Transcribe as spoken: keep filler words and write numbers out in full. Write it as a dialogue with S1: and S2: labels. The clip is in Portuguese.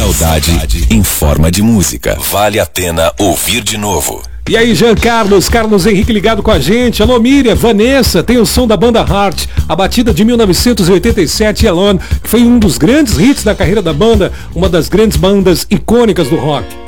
S1: Saudade em forma de música. Vale a pena ouvir de novo.
S2: E aí, Jean Carlos, Carlos Henrique ligado com a gente. Alô, Miriam, Vanessa, tem o som da banda Heart, a batida de mil novecentos e oitenta e sete, Alone, que foi um dos grandes hits da carreira da banda, uma das grandes bandas icônicas do rock.